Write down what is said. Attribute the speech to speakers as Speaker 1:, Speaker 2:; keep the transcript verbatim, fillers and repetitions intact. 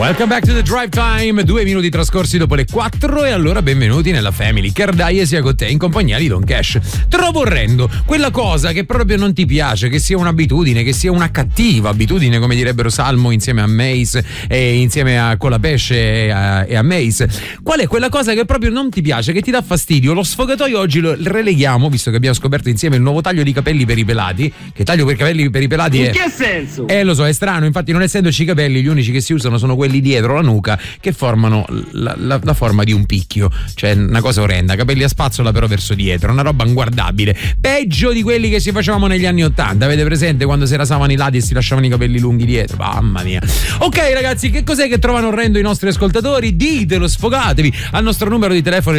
Speaker 1: Welcome back to the Drive Time, due minuti trascorsi dopo le quattro e allora benvenuti nella Family. Cardaie sia con te in compagnia di Don Cash. Trovo orrendo quella cosa che proprio non ti piace, che sia un'abitudine, che sia una cattiva abitudine, come direbbero Salmo insieme a Mace e insieme a Colapesce e a, e a Mace. Qual è quella cosa che proprio non ti piace, che ti dà fastidio? Lo sfogatoio oggi lo releghiamo, visto che abbiamo scoperto insieme il nuovo taglio di capelli per i pelati, che taglio per capelli per i pelati
Speaker 2: in
Speaker 1: è...
Speaker 2: In che senso?
Speaker 1: Eh lo so, è strano, infatti non essendoci i capelli, gli unici che si usano sono quelli dietro la nuca che formano la, la, la forma di un picchio, cioè una cosa orrenda, capelli a spazzola però verso dietro, una roba inguardabile, peggio di quelli che si facevamo negli anni ottanta. Avete presente quando si rasavano i lati e si lasciavano i capelli lunghi dietro? Mamma mia. Ok ragazzi, che cos'è che trovano orrendo i nostri ascoltatori? Ditelo, sfogatevi al nostro numero di telefono